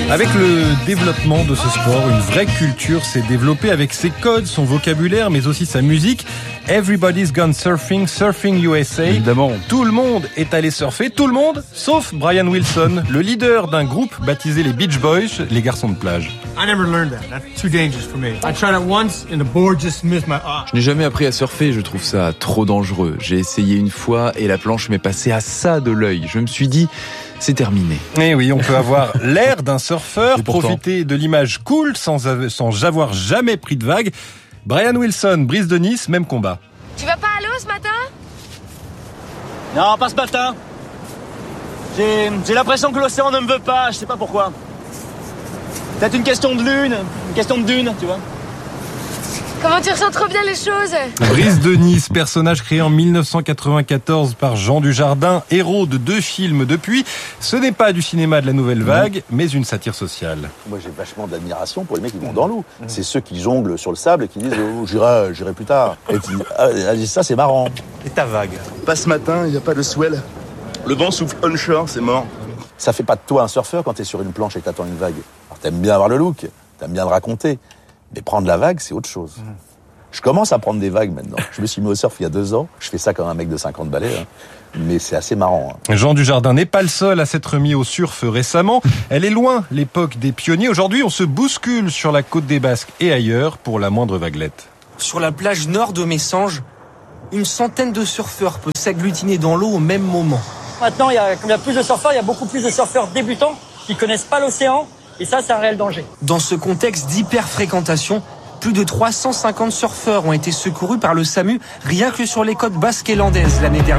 Avec le développement de ce sport, une vraie culture s'est développée avec ses codes, son vocabulaire, mais aussi sa musique. Everybody's gone surfing, Surfing USA. Évidemment. Tout le monde est allé surfer, tout le monde, sauf Brian Wilson, le leader d'un groupe baptisé les Beach Boys, les garçons de plage. I never learned that. That's too dangerous for me. I tried it once and the board just missed my eye. Je n'ai jamais appris à surfer, je trouve ça trop dangereux. J'ai essayé une fois et la planche m'est passée à ça de l'œil. Je me suis dit, c'est terminé. Eh oui, on peut avoir l'air d'un surfeur, Et pourtant. profiter de l'image cool sans avoir jamais pris de vague. Brian Wilson, Brise de Nice, même combat. Tu vas pas à l'eau ce matin? Non, pas ce matin. J'ai l'impression que l'océan ne me veut pas, je sais pas pourquoi. Peut-être une question de lune, une question de dune, tu vois. Comment tu ressens trop bien les choses? Brise de Nice, personnage créé en 1994 par Jean Dujardin, héros de 2 films depuis. Ce n'est pas du cinéma de la nouvelle vague, mais une satire sociale. Moi, j'ai vachement d'admiration pour les mecs qui vont dans l'eau. C'est ceux qui jonglent sur le sable et qui disent oh, j'irai plus tard. Et puis, ça, c'est marrant. Et ta vague? Pas ce matin, il n'y a pas de swell. Le vent souffle onshore, c'est mort. Ça fait pas de toi un surfeur quand t'es sur une planche et que t'attends une vague. Alors, t'aimes bien avoir le look, t'aimes bien le raconter. Mais prendre la vague, c'est autre chose. Je commence à prendre des vagues maintenant. Je me suis mis au surf il y a 2 ans. Je fais ça comme un mec de 50 balais. Mais c'est assez marrant. Jean Dujardin n'est pas le seul à s'être mis au surf récemment. Elle est loin, l'époque des pionniers. Aujourd'hui, on se bouscule sur la côte des Basques et ailleurs pour la moindre vaguelette. Sur la plage nord de Messanges, une centaine de surfeurs peuvent s'agglutiner dans l'eau au même moment. Maintenant, comme il y a plus de surfeurs, il y a beaucoup plus de surfeurs débutants qui connaissent pas l'océan. Et ça, c'est un réel danger. Dans ce contexte d'hyper-fréquentation, plus de 350 surfeurs ont été secourus par le SAMU rien que sur les côtes basques et landaises l'année dernière.